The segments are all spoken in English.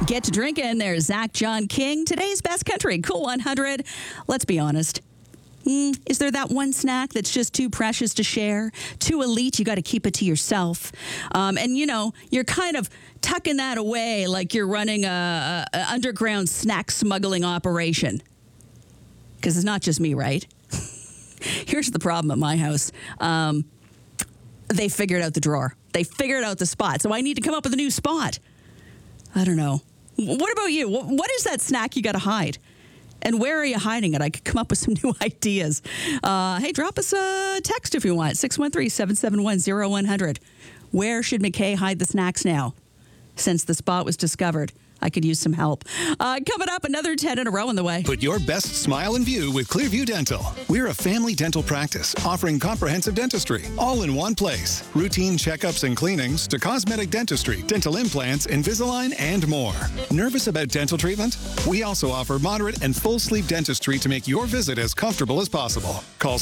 Get to drinking. There's Zach John King. Today's best country, Cool 100. Let's be honest. Is there that one snack that's just too precious to share? Too elite, you got to keep it to yourself. And, you know, you're kind of tucking that away like you're running a underground snack smuggling operation. Because it's not just me, right? Here's the problem at my house. They figured out the drawer. They figured out the spot. So I need to come up with a new spot. I don't know. What about you? What is that snack you got to hide? And where are you hiding it? I could come up with some new ideas. Hey, drop us a text if you want. 613-771-0100. Where should McKay hide the snacks now? Since the spot was discovered, I could use some help. Coming up, another 10 in a row on the way. Put your best smile in view with Clearview Dental. We're a family dental practice offering comprehensive dentistry, all in one place. Routine checkups and cleanings to cosmetic dentistry, dental implants, Invisalign, and more. Nervous about dental treatment? We also offer moderate and full sleep dentistry to make your visit as comfortable as possible. Call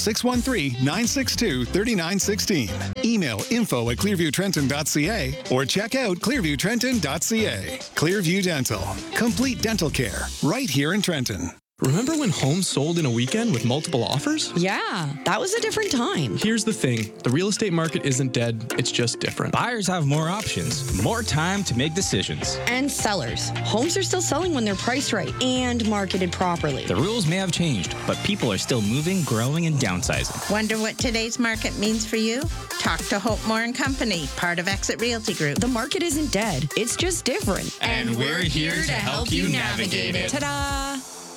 613-962-3916. Email info@clearviewtrenton.ca or check out clearviewtrenton.ca. Clearview Dental. Complete dental care right here in Trenton. Remember when homes sold in a weekend with multiple offers? Yeah, that was a different time. Here's the thing. The real estate market isn't dead. It's just different. Buyers have more options, more time to make decisions. And sellers. Homes are still selling when they're priced right and marketed properly. The rules may have changed, but people are still moving, growing, and downsizing. Wonder what today's market means for you? Talk to Hope Moore & Company, part of Exit Realty Group. The market isn't dead. It's just different. And we're here to help you navigate it. Ta-da!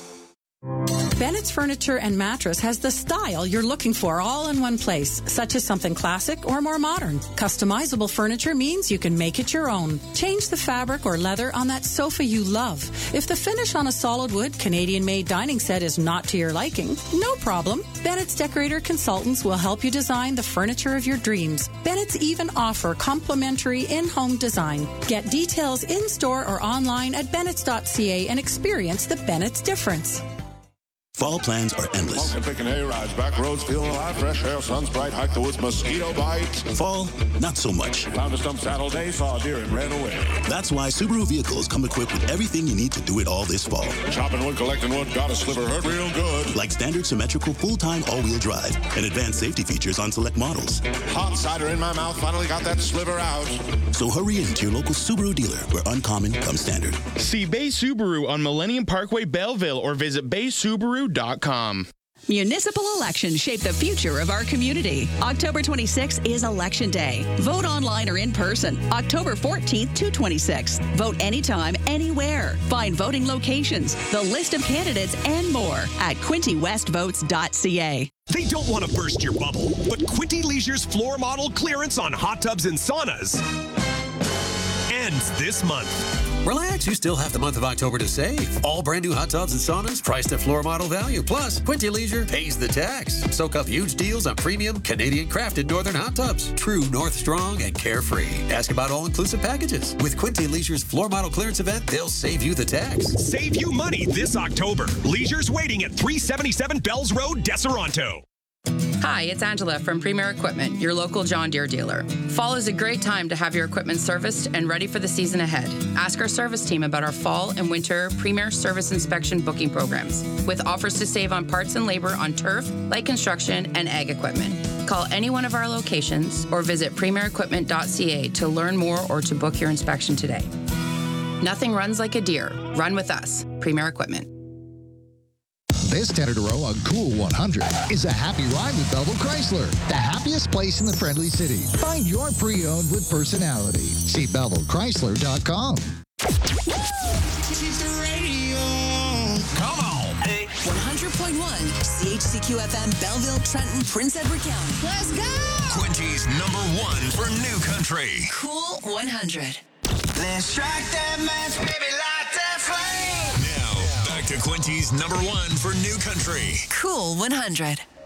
Bennett's Furniture and Mattress has the style you're looking for all in one place, such as something classic or more modern. Customizable furniture means you can make it your own. Change the fabric or leather on that sofa you love. If the finish on a solid wood Canadian-made dining set is not to your liking, no problem. Bennett's Decorator Consultants will help you design the furniture of your dreams. Bennett's even offer complimentary in-home design. Get details in-store or online at bennetts.ca and experience the Bennett's difference. Fall plans are endless. Picking hay rides, back roads, feeling alive, fresh air, sun's bright, hike the woods, mosquito bites. Fall, not so much. Found a stump saddle day, saw a deer and ran away. That's why Subaru vehicles come equipped with everything you need to do it all this fall. Chopping wood, collecting wood, got a sliver hurt real good. Like standard symmetrical full-time all-wheel drive and advanced safety features on select models. Hot cider in my mouth, finally got that sliver out. So hurry into your local Subaru dealer where uncommon comes standard. See Bay Subaru on Millennium Parkway, Belleville, or visit baysubaru.com. Municipal elections shape the future of our community. October 26th is Election Day. Vote online or in person. October 14th to 26th. Vote anytime, anywhere. Find voting locations, the list of candidates, and more at QuintyWestVotes.ca. They don't want to burst your bubble, but Quinty Leisure's floor model clearance on hot tubs and saunas ends this month. Relax, you still have the month of October to save. All brand new hot tubs and saunas priced at floor model value. Plus, Quinty Leisure pays the tax. Soak up huge deals on premium Canadian crafted northern hot tubs. True North Strong and carefree. Ask about all-inclusive packages. With Quinty Leisure's floor model clearance event, they'll save you the tax. Save you money this October. Leisure's waiting at 377 Bells Road, Deseronto. Hi, it's Angela from Premier Equipment, your local John Deere dealer. Fall is a great time to have your equipment serviced and ready for the season ahead. Ask our service team about our fall and winter Premier Service Inspection booking programs, with offers to save on parts and labor on turf, light construction, and ag equipment. Call any one of our locations or visit premierequipment.ca to learn more or to book your inspection today. Nothing runs like a Deere. Run with us. Premier Equipment. This 10 in a row on Cool 100 is a happy ride with Belleville Chrysler, the happiest place in the friendly city. Find your pre-owned with personality. See BellevilleChrysler.com. Come on. Hey. 100.1 CHCQ FM, Belleville, Trenton, Prince Edward County. Let's go! Quinty's #1 for new country. Cool 100. Let's strike that match, baby, light that flame. Now, back to Quinty's #1 for new country. Cool 100.